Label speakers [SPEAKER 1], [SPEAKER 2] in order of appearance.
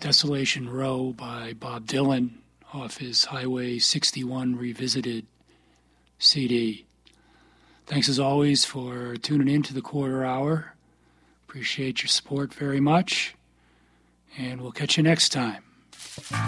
[SPEAKER 1] Desolation Row by Bob Dylan off his Highway 61 Revisited CD. Thanks as always for tuning in to the Quarter Hour. Appreciate your support very much, and we'll catch you next time.